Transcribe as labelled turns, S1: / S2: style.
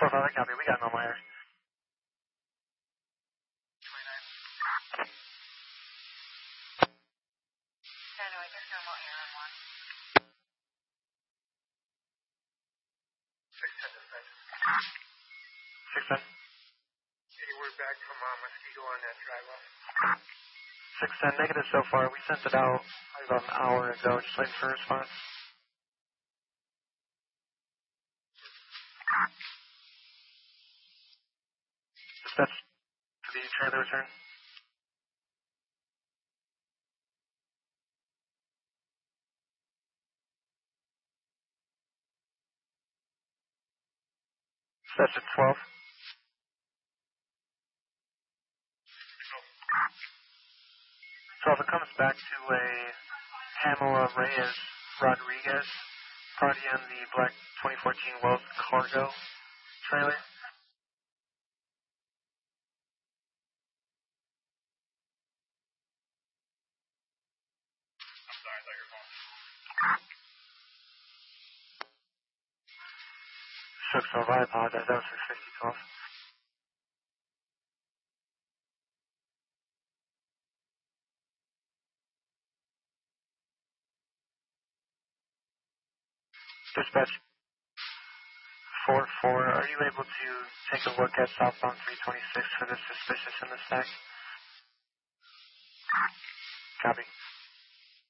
S1: 4-5, I copy. We got normal air. Six ten.
S2: Any word back from Mosquito on that drive-off?
S1: 610, negative so far. We sent it out about an hour ago, just waiting for a response. Dispatch to the trailer return. Dispatch at 12. 12, it comes back to a Pamela Reyes Rodriguez, party on the black 2014 Wells cargo trailer.
S2: I'm sorry, I thought you were calling.
S1: Shook, so I apologize. That was for 5012. Dispatch 4-4, are you able to take a look at southbound 326 for the suspicious in the stack? Copy.